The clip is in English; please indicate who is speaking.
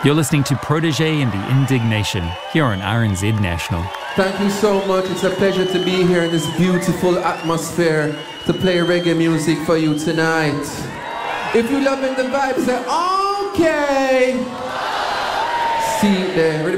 Speaker 1: You're listening to Protege and the Indignation here on RNZ National.
Speaker 2: Thank you so much. It's a pleasure to be here in this beautiful atmosphere to play reggae music for you tonight. If you're loving the vibe, say, okay. See it there.